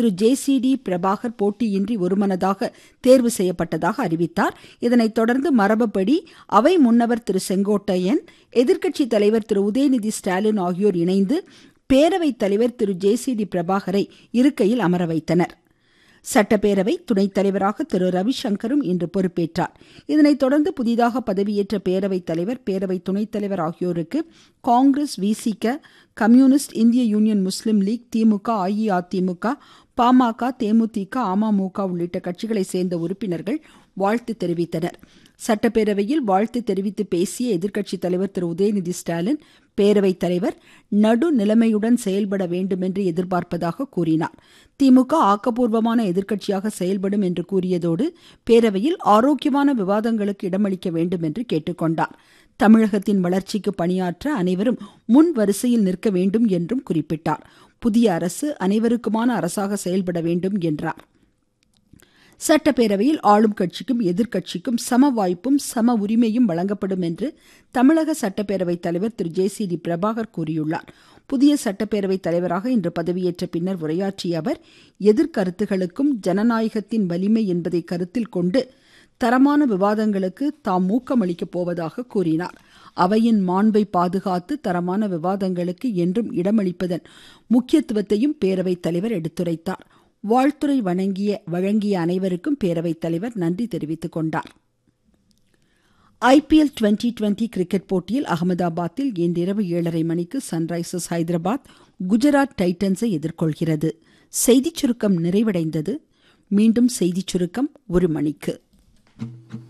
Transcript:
திரு ஜே.சி.டி. பிரபாகர் போட்டியின்றி ஒருமனதாக தேர்வு செய்யப்பட்டதாக அறிவித்தார். இதனைத் தொடர்ந்து மரபுப்படி அவை முன்னவர் திரு செங்கோட்டையன், எதிர்க்கட்சித் தலைவர் திரு உதயநிதி ஸ்டாலின் ஆகியோர் இணைந்து பேரவைத் தலைவர் திரு ஜே.சி.டி. பிரபாகரை இருக்கையில் அமர வைத்தனர். சட்டப்பேரவை துணைத் தலைவராக திரு ரவிசங்கரும் இன்று பொறுப்பேற்றார். இதனைத் தொடர்ந்து புதிதாக பதவியேற்ற பேரவைத் தலைவர், பேரவை துணைத் தலைவர் ஆகியோருக்கு காங்கிரஸ், விசிக, கம்யூனிஸ்ட், இந்திய யூனியன் முஸ்லீம் லீக், திமுக, அஇஅதிமுக, பாமக, தேமுதிக, அமமுக உள்ளிட்ட கட்சிகளை சேர்ந்த உறுப்பினர்கள் வாழ்த்து தெரிவித்தனர். சட்டப்பேரவையில் வாழ்த்து தெரிவித்து பேசிய எதிர்க்கட்சித் தலைவர் திரு உதயநிதி ஸ்டாலின், பேரவைத் தலைவர் நடுநிலைமையுடன் செயல்பட வேண்டும் என்று எதிர்பார்ப்பதாக கூறினார். திமுக ஆக்கப்பூர்வமான எதிர்க்கட்சியாக செயல்படும் என்று கூறியதோடு பேரவையில் ஆரோக்கியமான விவாதங்களுக்கு இடமளிக்க வேண்டும் என்று கேட்டுக்கொண்டார். தமிழகத்தின் வளர்ச்சிக்கு பணியாற்ற அனைவரும் முன் வரிசையில் நிற்க வேண்டும் என்றும் குறிப்பிட்டார். புதிய அரசு அனைவருக்குமான அரசாக செயல்பட வேண்டும் என்றார். சட்டப்பேரவையில் ஆளும் கட்சிக்கும் எதிர்க்கட்சிக்கும் சம வாய்ப்பும் சம உரிமையும் வழங்கப்படும் என்று தமிழக சட்டப்பேரவைத் தலைவர் திரு ஜே.சி.டி. பிரபாகர் கூறியுள்ளார். புதிய சட்டப்பேரவைத் தலைவராக இன்று பதவியேற்ற பின்னர் உரையாற்றிய அவர், எதிர்கருத்துகளுக்கும் ஜனநாயகத்தின் வலிமை என்பதை கருத்தில் கொண்டு தரமான விவாதங்களுக்கு தாம் ஊக்கமளிக்கப் போவதாக கூறினார். அவையின் மாண்பை பாதுகாத்து தரமான விவாதங்களுக்கு என்றும் இடமளிப்பதன் முக்கியத்துவத்தையும் பேரவைத் தலைவர் எடுத்துரைத்தார். வாழ்த்துரை வழங்கிய அனைவருக்கும் பேரவைத் தலைவர் நன்றி தெரிவித்துக் கொண்டார். ஐபிஎல் டுவெண்டி கிரிக்கெட் போட்டியில் அகமதாபாத்தில் இன்றிரவு 7:30 மணிக்கு சன்ரைசர்ஸ் ஹைதராபாத் குஜராத் டைட்டன்ஸை எதிர்கொள்கிறது. செய்திச் சுருக்கம் நிறைவடைந்தது. மீண்டும் செய்திச் சுருக்கம் 1 மணிக்கு.